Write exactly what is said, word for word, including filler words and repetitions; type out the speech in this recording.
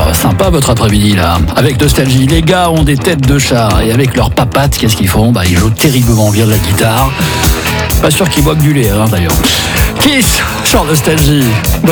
sympa votre après-midi là. Avec Nostalgie, les gars ont des têtes de chat et avec leurs papates, qu'est-ce qu'ils font? Bah ils jouent terriblement bien de la guitare. Pas sûr qu'ils boivent du lait hein, d'ailleurs. Kiss sur Nostalgie.